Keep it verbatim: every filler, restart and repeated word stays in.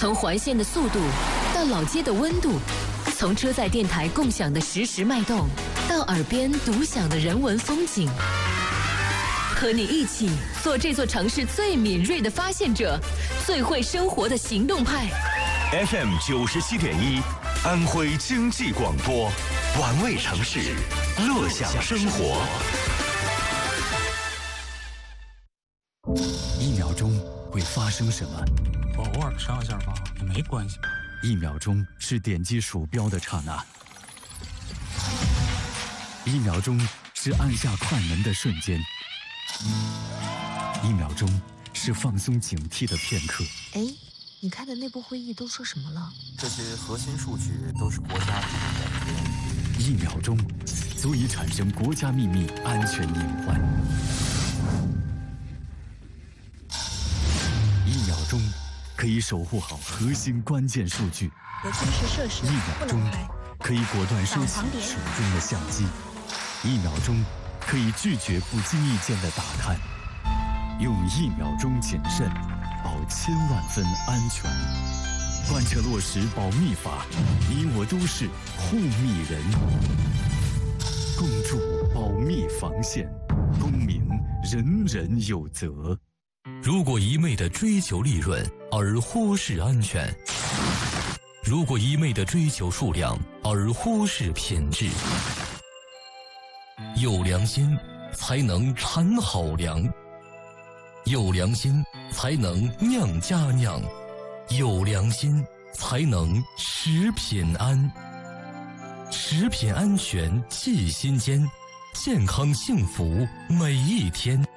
从环线的速度到老街的温度，从车载电台共享的实时脉动，到耳边独享的人文风景。和你一起做这座城市最敏锐的发现者，最会生活的行动派。 F M 九十七点一，安徽经济广播，玩味城市，乐享生活。 一秒钟会发生什么？ 我偶尔上一下吧，也没关系。 一秒钟是点击鼠标的刹那，一秒钟是按下快门的瞬间，一秒钟是放松警惕的片刻。 哎，你开的内部会议都说什么了？ 这些核心数据都是国家秘密。 一秒钟足以产生国家秘密安全隐患。一秒钟可以守护好核心关键数据。 有军事设施一秒钟可以果断收起手中的相机。一秒钟可以拒绝不经意间的打探。用一秒钟谨慎，保千万分安全。贯彻落实保密法，你我都是护密人。共筑保密防线，公民人人有责。 如果一味地追求利润而忽视安全，如果一味地追求数量而忽视品质，有良心才能产好粮，有良心才能酿佳酿，有良心才能食品安。食品安全系心间，健康幸福每一天。